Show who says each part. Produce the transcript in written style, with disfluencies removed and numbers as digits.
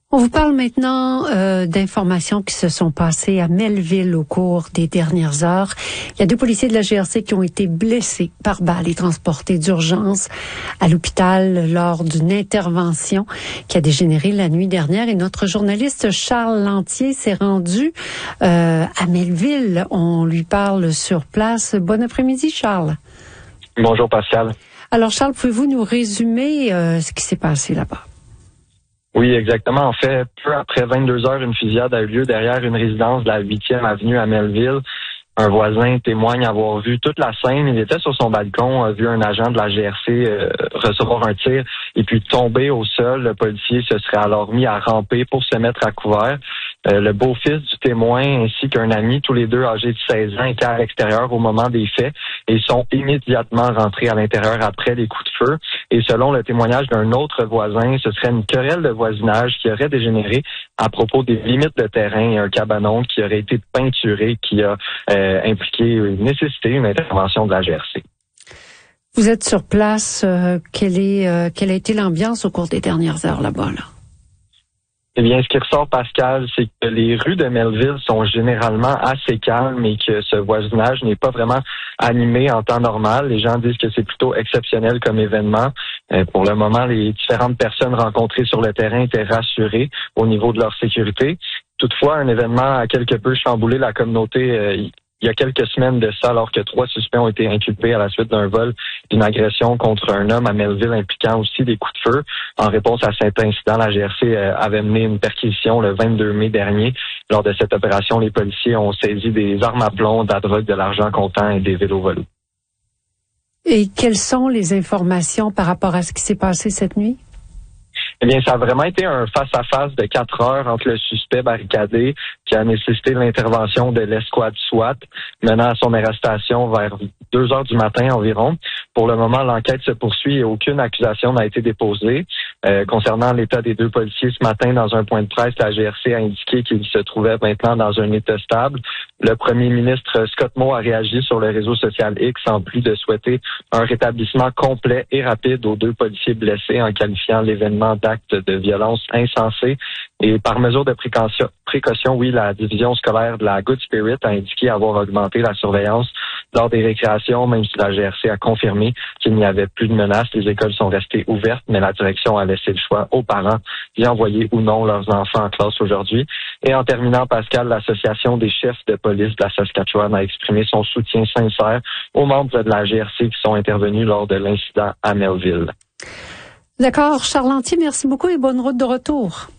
Speaker 1: On vous parle maintenant d'informations qui se sont passées à Melville au cours des dernières heures. Il y a 2 policiers de la GRC qui ont été blessés par balle et transportés d'urgence à l'hôpital lors d'une intervention qui a dégénéré la nuit dernière. Et notre journaliste Charles Lantier s'est rendu à Melville. On lui parle sur place. Bon après-midi, Charles.
Speaker 2: Bonjour, Pascal.
Speaker 1: Alors, Charles, pouvez-vous nous résumer ce qui s'est passé là-bas?
Speaker 2: Oui, exactement. En fait, peu après 22 heures, une fusillade a eu lieu derrière une résidence de la 8e avenue à Melville. Un voisin témoigne avoir vu toute la scène. Il était sur son balcon, a vu un agent de la GRC recevoir un tir et puis tomber au sol. Le policier se serait alors mis à ramper pour se mettre à couvert. Le beau-fils du témoin ainsi qu'un ami, tous les deux âgés de 16 ans, étaient à l'extérieur au moment des faits et sont immédiatement rentrés à l'intérieur après les coups de feu. Et selon le témoignage d'un autre voisin, ce serait une querelle de voisinage qui aurait dégénéré à propos des limites de terrain et un cabanon qui aurait été peinturé, qui a nécessité une intervention de la GRC.
Speaker 1: Vous êtes sur place. Quelle a été l'ambiance au cours des dernières heures là-bas, là?
Speaker 2: Eh bien, ce qui ressort, Pascal, c'est que les rues de Melville sont généralement assez calmes et que ce voisinage n'est pas vraiment animé en temps normal. Les gens disent que c'est plutôt exceptionnel comme événement. Pour le moment, les différentes personnes rencontrées sur le terrain étaient rassurées au niveau de leur sécurité. Toutefois, un événement a quelque peu chamboulé la communauté il y a quelques semaines de ça, alors que 3 suspects ont été inculpés à la suite d'un vol, d'une agression contre un homme à Melville impliquant aussi des coups de feu. En réponse à cet incident, la GRC avait mené une perquisition le 22 mai dernier. Lors de cette opération, les policiers ont saisi des armes à plomb, de la drogue, de l'argent comptant et des vélos volés.
Speaker 1: Et quelles sont les informations par rapport à ce qui s'est passé cette nuit?
Speaker 2: Eh bien, ça a vraiment été un face-à-face de 4 heures entre le suspect barricadé qui a nécessité l'intervention de l'escouade SWAT, menant à son arrestation vers 2 heures du matin environ. Pour le moment, l'enquête se poursuit et aucune accusation n'a été déposée. Concernant l'état des 2 policiers ce matin, dans un point de presse, la GRC a indiqué qu'ils se trouvaient maintenant dans un état stable. Le premier ministre Scott Moe a réagi sur le réseau social X en plus de souhaiter un rétablissement complet et rapide aux 2 policiers blessés en qualifiant l'événement d'acte de violence insensé. Et par mesure de précaution, oui, la division scolaire de la Good Spirit a indiqué avoir augmenté la surveillance lors des récréations, même si la GRC a confirmé qu'il n'y avait plus de menaces. Les écoles sont restées ouvertes, mais la direction a laissé le choix aux parents d'y envoyer ou non leurs enfants en classe aujourd'hui. Et en terminant, Pascal, l'Association des chefs de police de la Saskatchewan a exprimé son soutien sincère aux membres de la GRC qui sont intervenus lors de l'incident à Melville.
Speaker 1: D'accord. Charles Lantier, merci beaucoup et bonne route de retour.